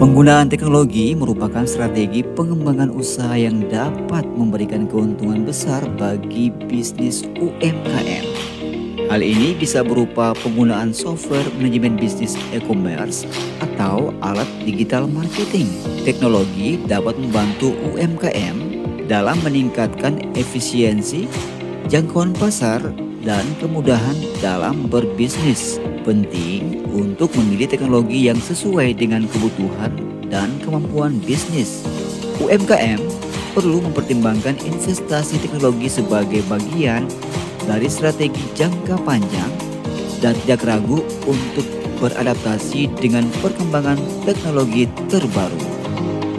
Penggunaan teknologi merupakan strategi pengembangan usaha yang dapat memberikan keuntungan besar bagi bisnis UMKM. Hal ini bisa berupa penggunaan software manajemen bisnis e-commerce atau alat digital marketing. Teknologi dapat membantu UMKM dalam meningkatkan efisiensi, jangkauan pasar, dan kemudahan dalam berbisnis. Penting untuk memilih teknologi yang sesuai dengan kebutuhan dan kemampuan bisnis. UMKM perlu mempertimbangkan investasi teknologi sebagai bagian dari strategi jangka panjang dan tidak ragu untuk beradaptasi dengan perkembangan teknologi terbaru.